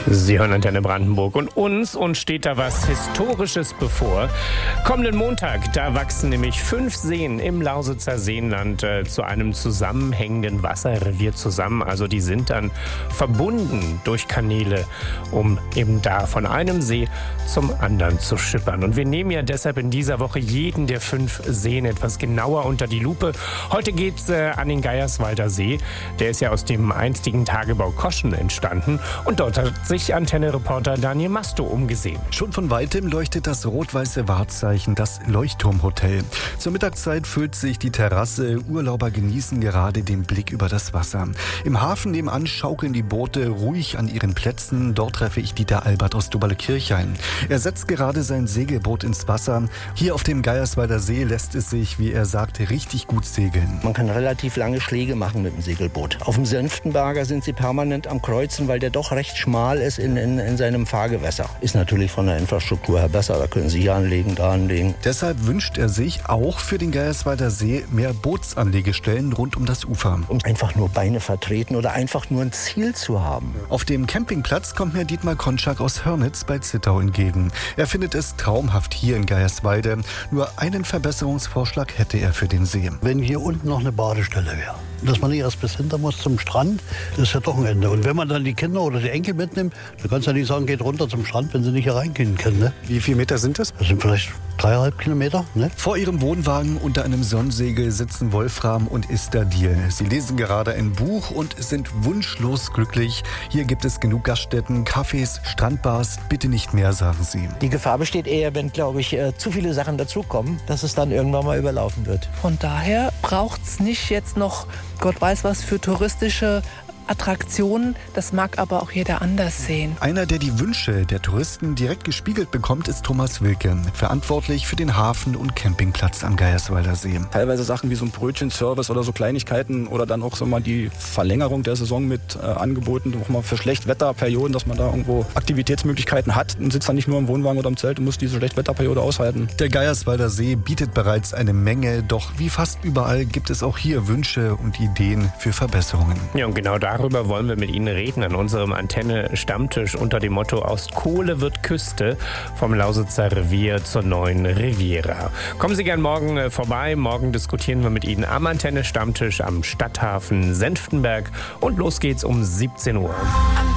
Sie hören Antenne Brandenburg und uns steht da was Historisches bevor. Kommenden Montag, da wachsen nämlich 5 Seen im Lausitzer Seenland zu einem zusammenhängenden Wasserrevier zusammen. Also die sind dann verbunden durch Kanäle, um eben da von einem See zum anderen zu schippern. Und wir nehmen ja deshalb in dieser Woche jeden der 5 Seen etwas genauer unter die Lupe. Heute geht's an den Geierswalder See. Der ist ja aus dem einstigen Tagebau Koschen entstanden. Und dort hat sich Antenne-Reporter Daniel Masto umgesehen. Schon von weitem leuchtet das rot-weiße Wahrzeichen, das Leuchtturmhotel. Zur Mittagszeit füllt sich die Terrasse. Urlauber genießen gerade den Blick über das Wasser. Im Hafen nebenan schaukeln die Boote ruhig an ihren Plätzen. Dort treffe ich Dieter Albert aus Doberle-Kirchhain. Er setzt gerade sein Segelboot ins Wasser. Hier auf dem Geierswalder See lässt es sich, wie er sagt, richtig gut segeln. Man kann relativ lange Schläge machen mit dem Segelboot. Auf dem Senftenberger sind sie permanent am Kreuzen, weil der doch recht schmal ist in seinem Fahrgewässer. Ist natürlich von der Infrastruktur her besser. Da können Sie hier anlegen, da anlegen. Deshalb wünscht er sich auch für den Geierswalder See mehr Bootsanlegestellen rund um das Ufer. Um einfach nur Beine vertreten oder einfach nur ein Ziel zu haben. Auf dem Campingplatz kommt mir Dietmar Konczak aus Hörnitz bei Zittau entgegen. Er findet es traumhaft hier in Geierswalde. Nur einen Verbesserungsvorschlag hätte er für den See. Wenn hier unten noch eine Badestelle wäre, dass man nicht erst bis hinter muss zum Strand, das ist ja doch ein Ende. Und wenn man dann die Kinder oder die Enkel mitnimmt, dann kannst du ja nicht sagen, geht runter zum Strand, wenn sie nicht hier reingehen können. Ne? Wie viele Meter sind das? Das sind vielleicht 3,5 Kilometer. Ne? Vor ihrem Wohnwagen unter einem Sonnensegel sitzen Wolfram und Esther Diel. Sie lesen gerade ein Buch und sind wunschlos glücklich. Hier gibt es genug Gaststätten, Cafés, Strandbars. Bitte nicht mehr, sagen sie. Die Gefahr besteht eher, wenn, glaube ich, zu viele Sachen dazukommen, dass es dann irgendwann mal überlaufen wird. Von daher braucht es nicht jetzt noch Gott weiß was für touristische Attraktionen, das mag aber auch jeder anders sehen. Einer, der die Wünsche der Touristen direkt gespiegelt bekommt, ist Thomas Wilke, verantwortlich für den Hafen- und Campingplatz am Geierswalder See. Teilweise Sachen wie so ein Brötchenservice oder so Kleinigkeiten oder dann auch so mal die Verlängerung der Saison mit Angeboten, auch mal für Schlechtwetterperioden, dass man da irgendwo Aktivitätsmöglichkeiten hat und sitzt dann nicht nur im Wohnwagen oder im Zelt und muss diese Schlechtwetterperiode aushalten. Der Geierswalder See bietet bereits eine Menge, doch wie fast überall gibt es auch hier Wünsche und Ideen für Verbesserungen. Ja, und genau darüber wollen wir mit Ihnen reden an unserem Antenne-Stammtisch unter dem Motto Aus Kohle wird Küste, vom Lausitzer Revier zur neuen Riviera. Kommen Sie gern morgen vorbei. Morgen diskutieren wir mit Ihnen am Antenne-Stammtisch am Stadthafen Senftenberg und los geht's um 17 Uhr.